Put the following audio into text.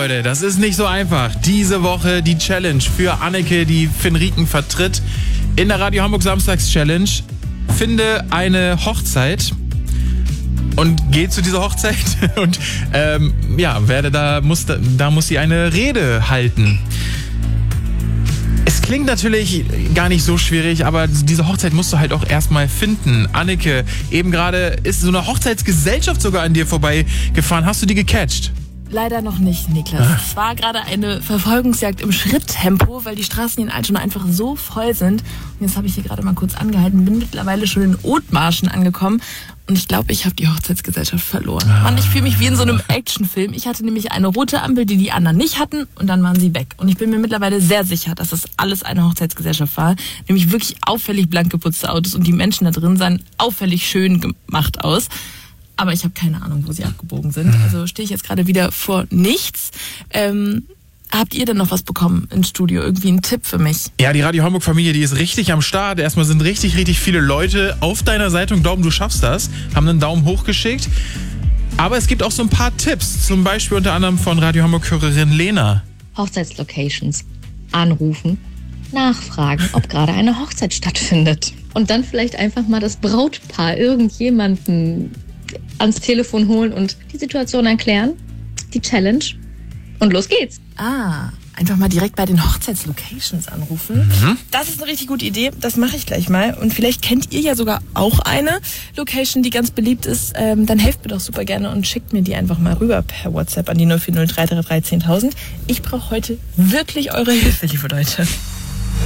Leute, das ist nicht so einfach. Diese Woche die Challenge für Anneke, die Finn Rieken vertritt. In der Radio Hamburg Samstags-Challenge. Finde eine Hochzeit und geh zu dieser Hochzeit und muss sie eine Rede halten. Es klingt natürlich gar nicht so schwierig, aber diese Hochzeit musst du halt auch erstmal finden. Anneke, eben gerade ist so eine Hochzeitsgesellschaft sogar an dir vorbeigefahren. Hast du die gecatcht? Leider noch nicht, Niklas. Es war gerade eine Verfolgungsjagd im Schritttempo, weil die Straßen in Altona einfach so voll sind. Und jetzt habe ich hier gerade mal kurz angehalten, bin mittlerweile schon in Othmarschen angekommen. Und ich glaube, ich habe die Hochzeitsgesellschaft verloren. Mann, ich fühle mich wie in so einem Actionfilm. Ich hatte nämlich eine rote Ampel, die die anderen nicht hatten. Und dann waren sie weg. Und ich bin mir mittlerweile sehr sicher, dass das alles eine Hochzeitsgesellschaft war. Nämlich wirklich auffällig blank geputzte Autos. Und die Menschen da drin sahen auffällig schön gemacht aus. Aber ich habe keine Ahnung, wo sie abgebogen sind. Also stehe ich jetzt gerade wieder vor nichts. Habt ihr denn noch was bekommen ins Studio? Irgendwie einen Tipp für mich? Ja, die Radio Hamburg-Familie, die ist richtig am Start. Erstmal sind richtig viele Leute auf deiner Seite und glauben, du schaffst das. Haben einen Daumen hoch geschickt. Aber es gibt auch so ein paar Tipps. Zum Beispiel unter anderem von Radio Hamburg-Hörerin Lena. Hochzeitslocations. Anrufen. Nachfragen, ob gerade eine Hochzeit stattfindet. Und dann vielleicht einfach mal das Brautpaar, irgendjemanden ans Telefon holen und die Situation erklären. Die Challenge. Und los geht's. Einfach mal direkt bei den Hochzeitslocations anrufen. Das ist eine richtig gute Idee. Das mache ich gleich mal. Und vielleicht kennt ihr ja sogar auch eine Location, die ganz beliebt ist. Dann helft mir doch super gerne und schickt mir die einfach mal rüber per WhatsApp an die 040 333 10.000. Ich brauche heute wirklich eure Hilfe, liebe Leute.